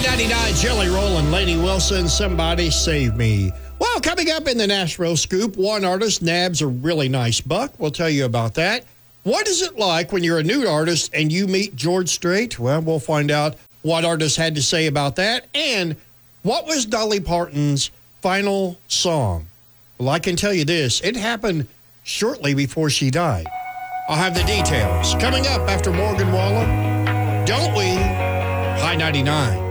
I-99 Jelly Roll and Lady Wilson, Somebody Save Me. Well, coming up in the Nashville Scoop, one artist nabs a really nice buck. We'll tell you about that. What is it like when you're a new artist and you meet George Strait? Well, we'll find out what artists had to say about that. And what was Dolly Parton's final song? Well, I can tell you this. It happened shortly before she died. I'll have the details coming up after Morgan Wallen. Don't we? High 99.